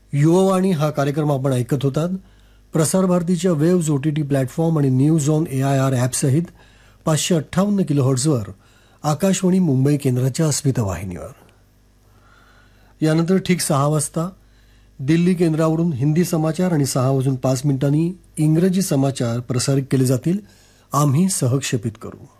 युववाणी हा कार्यक्रम आपण ऐकत होतात. प्रसार भारतीच्या वेव्ज OTT प्लॅटफॉर्म आणि news on AIR ॲपसहित 558 किलोहर्ट्झवर Akashvani Mumbai केंद्राच्या अस्मिता वाहिनीवर. यानंतर ठीक 6 वाजता दिल्ली केंद्रावरून हिंदी समाचार आणि 6:05 इंग्रजी समाचार प्रसारित केले जातील. आम्ही सहक्षेपित करू.